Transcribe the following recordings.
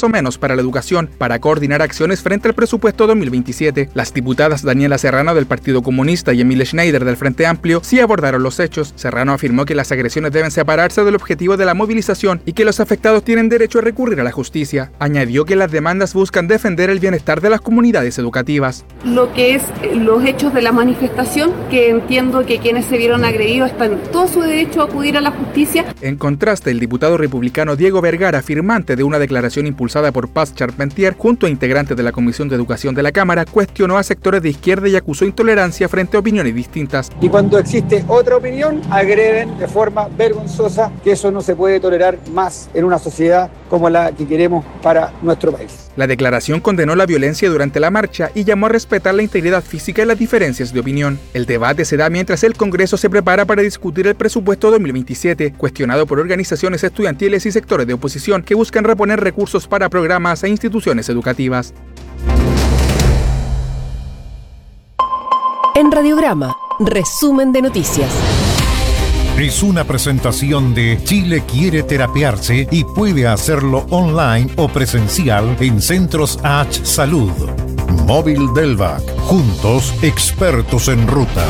peso menos para la educación para coordinar acciones frente al presupuesto 2027. Las diputadas Daniela Serrano del Partido Comunista y Emilia Schneider del Frente Amplio sí abordaron los hechos. Serrano afirmó que las agresiones deben separarse del objetivo de la movilización y que los afectados tienen derecho a recurrir a la justicia. Añadió que las demandas buscan defender el bienestar de las comunidades educativas. Lo que es los hechos de la manifestación, que entiendo que quienes se vieron agredidos están en todo su derecho a acudir a la justicia. En contraste, el diputado republicano Diego Vergara, firmante de una declaración impulsada por Paz Charpentier, junto a integrantes de la Comisión de Educación de la Cámara, cuestionó a sectores de izquierda y acusó intolerancia frente a opiniones distintas. Y cuando existe otra opinión, agreden de forma vergonzosa, que eso no se puede tolerar más en una sociedad como la que queremos para nuestro país. La declaración condenó la violencia durante la marcha y llamó a respetar la integridad física y las diferencias de opinión. El debate se da mientras el Congreso se prepara para discutir el presupuesto 2027, cuestionado por organizaciones estudiantiles y sectores de oposición que buscan reponer recursos para programas e instituciones educativas. En Radiograma, resumen de noticias. Es una presentación de Chile quiere terapiarse y puede hacerlo online o presencial en Centros H Salud. Móvil Delvac, juntos expertos en ruta.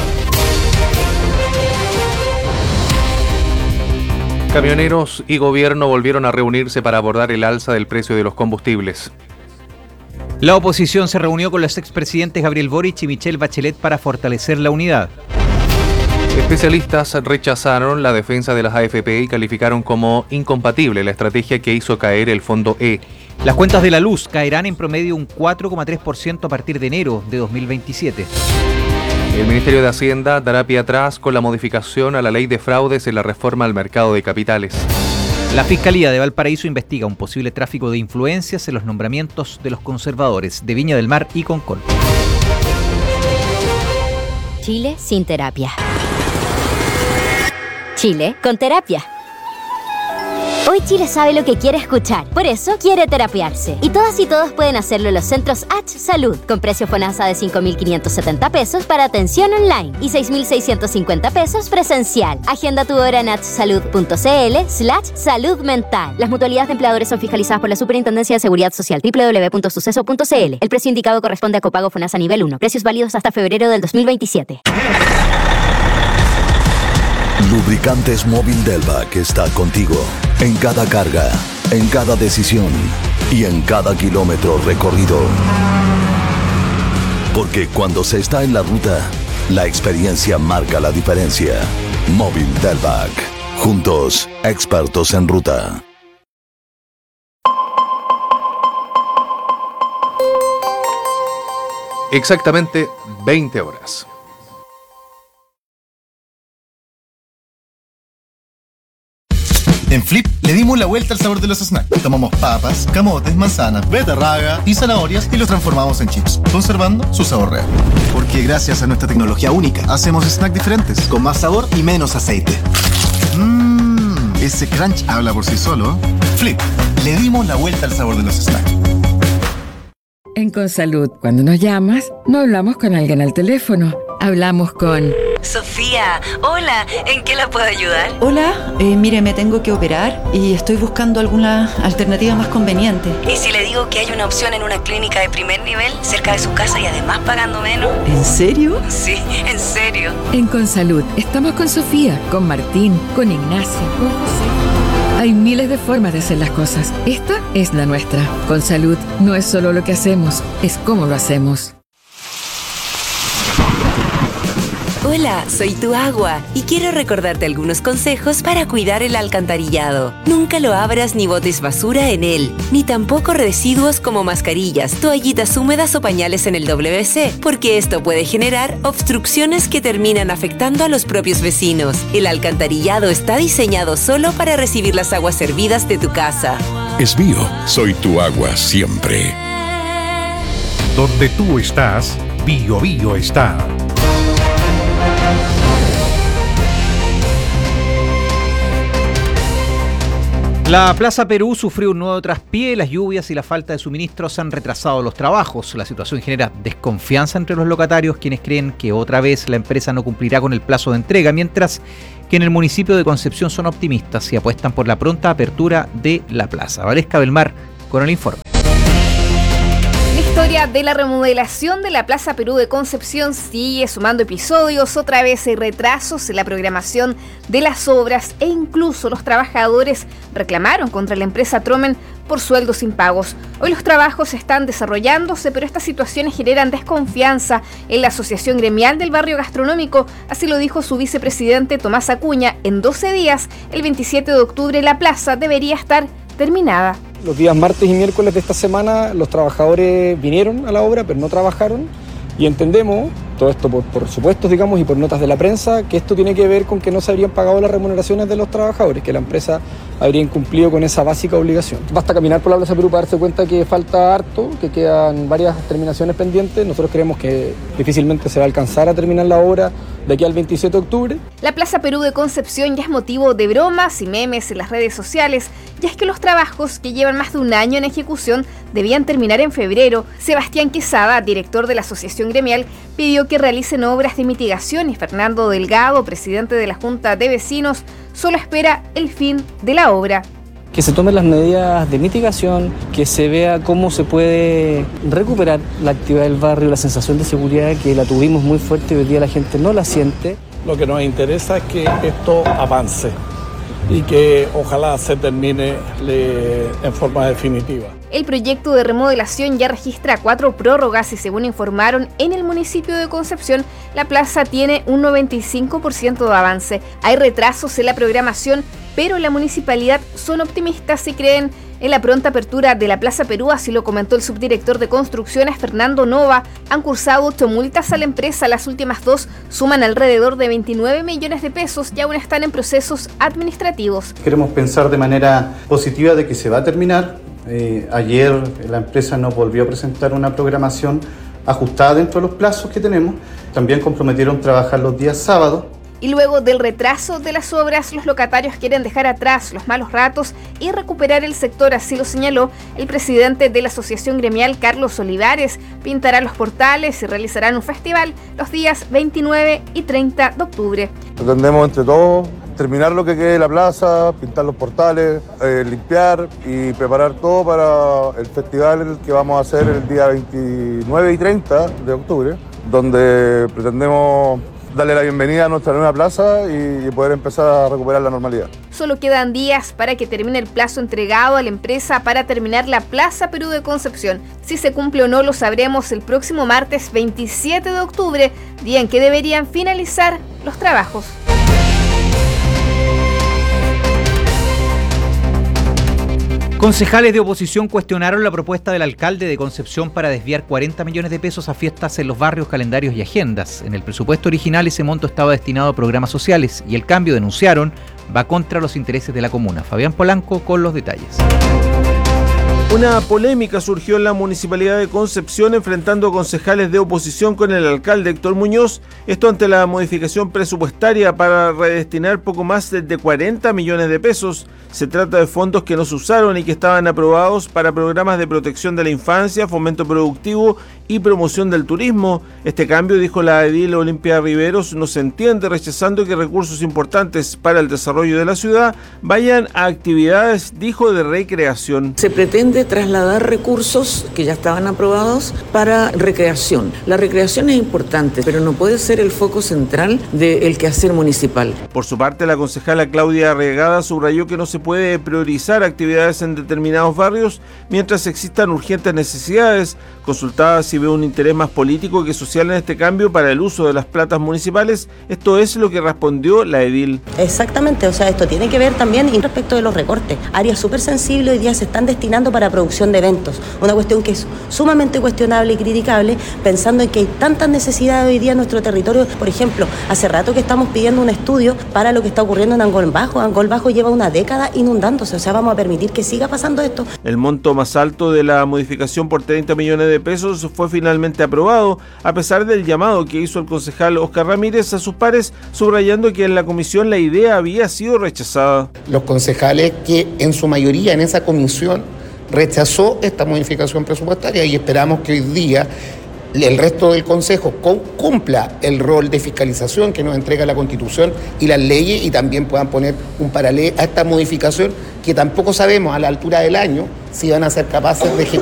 Camioneros y gobierno volvieron a reunirse para abordar el alza del precio de los combustibles. La oposición se reunió con los expresidentes Gabriel Boric y Michelle Bachelet para fortalecer la unidad. Especialistas rechazaron la defensa de las AFP y calificaron como incompatible la estrategia que hizo caer el Fondo E. Las cuentas de la luz caerán en promedio un 4,3% a partir de enero de 2027. El Ministerio de Hacienda dará pie atrás con la modificación a la ley de fraudes en la reforma al mercado de capitales. La Fiscalía de Valparaíso investiga un posible tráfico de influencias en los nombramientos de los conservadores de Viña del Mar y Concón. Chile sin terapia. Chile con terapia. Hoy Chile sabe lo que quiere escuchar, por eso quiere terapiarse. Y todas y todos pueden hacerlo en los Centros H Salud, con precio FONASA de 5.570 pesos para atención online y 6.650 pesos presencial. Agenda tu hora en hsalud.cl/salud mental. Las mutualidades de empleadores son fiscalizadas por la Superintendencia de Seguridad Social, www.suceso.cl. El precio indicado corresponde a copago FONASA nivel 1. Precios válidos hasta febrero del 2027. Lubricantes Móvil Delvac está contigo en cada carga, en cada decisión y en cada kilómetro recorrido. Porque cuando se está en la ruta, la experiencia marca la diferencia. Móvil Delvac. Juntos, expertos en ruta. Exactamente 20 horas. En Flip le dimos la vuelta al sabor de los snacks. Tomamos papas, camotes, manzanas, beterraga y zanahorias y los transformamos en chips, conservando su sabor real. Porque gracias a nuestra tecnología única, hacemos snacks diferentes, con más sabor y menos aceite. Ese crunch habla por sí solo. Flip, le dimos la vuelta al sabor de los snacks. En Consalud, cuando nos llamas, no hablamos con alguien al teléfono. Hablamos con... Sofía, hola, ¿en qué la puedo ayudar? Hola, mire, me tengo que operar y estoy buscando alguna alternativa más conveniente. ¿Y si le digo que hay una opción en una clínica de primer nivel, cerca de su casa y además pagando menos? ¿En serio? Sí, en serio. En Consalud, estamos con Sofía, con Martín, con Ignacio, con José. Hay miles de formas de hacer las cosas. Esta es la nuestra. Consalud no es solo lo que hacemos, es cómo lo hacemos. Hola, soy tu agua y quiero recordarte algunos consejos para cuidar el alcantarillado. Nunca lo abras ni botes basura en él, ni tampoco residuos como mascarillas, toallitas húmedas o pañales en el WC, porque esto puede generar obstrucciones que terminan afectando a los propios vecinos. El alcantarillado está diseñado solo para recibir las aguas servidas de tu casa. Es mío, soy tu agua siempre. Donde tú estás, Bio Bio está. La Plaza Perú sufrió un nuevo traspié, las lluvias y la falta de suministros han retrasado los trabajos. La situación genera desconfianza entre los locatarios, quienes creen que otra vez la empresa no cumplirá con el plazo de entrega, mientras que en el municipio de Concepción son optimistas y apuestan por la pronta apertura de la plaza. Valesca Belmar con el informe. historia de la remodelación de la Plaza Perú de Concepción sigue sumando episodios. Otra vez hay retrasos en la programación de las obras e incluso los trabajadores reclamaron contra la empresa Tromen por sueldos impagos. Hoy los trabajos están desarrollándose, pero estas situaciones generan desconfianza en la Asociación Gremial del Barrio Gastronómico. Así lo dijo su vicepresidente Tomás Acuña. En 12 días, el 27 de octubre, la plaza debería estar terminada. Los días martes y miércoles de esta semana los trabajadores vinieron a la obra, pero no trabajaron, y entendemos, todo esto por supuestos, digamos, y por notas de la prensa, que esto tiene que ver con que no se habrían pagado las remuneraciones de los trabajadores, que la empresa habría incumplido con esa básica obligación. Basta caminar por la Plaza Perú para darse cuenta que falta harto, que quedan varias terminaciones pendientes. Nosotros creemos que difícilmente se va a alcanzar a terminar la obra de aquí al 27 de octubre. La Plaza Perú de Concepción ya es motivo de bromas y memes en las redes sociales, ya es que los trabajos, que llevan más de un año en ejecución, debían terminar en febrero. Sebastián Quesada, director de la Asociación Gremial, pidió que realicen obras de mitigación y Fernando Delgado, presidente de la Junta de Vecinos, solo espera el fin de la obra. Que se tomen las medidas de mitigación, que se vea cómo se puede recuperar la actividad del barrio, la sensación de seguridad que la tuvimos muy fuerte y hoy día la gente no la siente. Lo que nos interesa es que esto avance y que ojalá se termine en forma definitiva. El proyecto de remodelación ya registra 4 prórrogas y según informaron en el municipio de Concepción, la plaza tiene un 95% de avance. Hay retrasos en la programación, pero la municipalidad son optimistas y creen en la pronta apertura de la Plaza Perú, así lo comentó el subdirector de Construcciones, Fernando Nova. Han cursado 8 multas a la empresa, las últimas 2 suman alrededor de 29 millones de pesos y aún están en procesos administrativos. Queremos pensar de manera positiva de que se va a terminar. Ayer la empresa nos volvió a presentar una programación ajustada dentro de los plazos que tenemos. También comprometieron trabajar los días sábados. Y luego del retraso de las obras, los locatarios quieren dejar atrás los malos ratos y recuperar el sector, así lo señaló el presidente de la Asociación Gremial, Carlos Olivares. Pintarán los portales y realizarán un festival los días 29 y 30 de octubre. Pretendemos entre todos terminar lo que quede de la plaza, pintar los portales, limpiar y preparar todo para el festival que vamos a hacer el día 29 y 30 de octubre, donde pretendemos darle la bienvenida a nuestra nueva plaza y poder empezar a recuperar la normalidad. Solo quedan días para que termine el plazo entregado a la empresa para terminar la Plaza Perú de Concepción. Si se cumple o no lo sabremos el próximo martes 27 de octubre, día en que deberían finalizar los trabajos. Concejales de oposición cuestionaron la propuesta del alcalde de Concepción para desviar 40 millones de pesos a fiestas en los barrios, calendarios y agendas. En el presupuesto original ese monto estaba destinado a programas sociales y el cambio, denunciaron, va contra los intereses de la comuna. Fabián Polanco con los detalles. Una polémica surgió en la Municipalidad de Concepción enfrentando concejales de oposición con el alcalde Héctor Muñoz, esto ante la modificación presupuestaria para redestinar poco más de 40 millones de pesos. Se trata de fondos que no se usaron y que estaban aprobados para programas de protección de la infancia, fomento productivo y promoción del turismo. Este cambio, dijo la edil Olimpia Riveros, no se entiende, rechazando que recursos importantes para el desarrollo de la ciudad vayan a actividades, dijo, de recreación. Se pretende trasladar recursos que ya estaban aprobados para recreación. La recreación es importante, pero no puede ser el foco central del quehacer municipal. Por su parte, la concejala Claudia Arregada subrayó que no se puede priorizar actividades en determinados barrios mientras existan urgentes necesidades. Consultada si ve un interés más político que social en este cambio para el uso de las platas municipales, esto es lo que respondió la edil. Exactamente, o sea, esto tiene que ver también respecto de los recortes. Áreas súper sensibles hoy día se están destinando para producción de eventos. Una cuestión que es sumamente cuestionable y criticable, pensando en que hay tantas necesidades hoy día en nuestro territorio. Por ejemplo, hace rato que estamos pidiendo un estudio para lo que está ocurriendo en Angol Bajo. Angol Bajo lleva una década inundándose, o sea, vamos a permitir que siga pasando esto. El monto más alto de la modificación por 30 millones de pesos fue finalmente aprobado, a pesar del llamado que hizo el concejal Oscar Ramírez a sus pares, subrayando que en la comisión la idea había sido rechazada. Los concejales que en su mayoría en esa comisión rechazó esta modificación presupuestaria y esperamos que hoy día el resto del Consejo cumpla el rol de fiscalización que nos entrega la Constitución y las leyes y también puedan poner un paralelo a esta modificación que tampoco sabemos a la altura del año si van a ser capaces de ejecutar.